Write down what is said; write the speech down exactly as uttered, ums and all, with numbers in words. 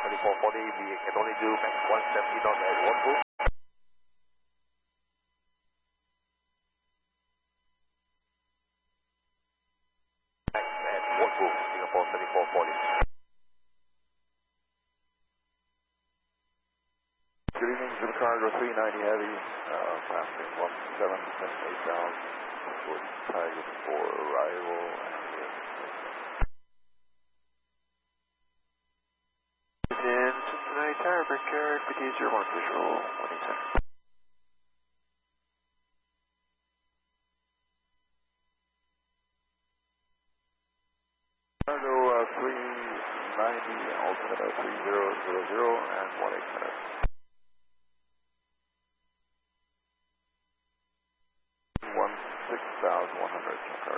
thirty-four forty, we can only do max one seventy knots at Watford. Max at Watford, Singapore thirty-four forty. Good evening, Zulu Cargo three ninety Heavy, uh, passing one seven seven eight down, with Tiger for arrival, and yes. In Cincinnati Tower, Brickyard, B T zero one visual, one eight seven. Cargo uh, three ninety, altimeter three zero zero zero, and one eight minutes.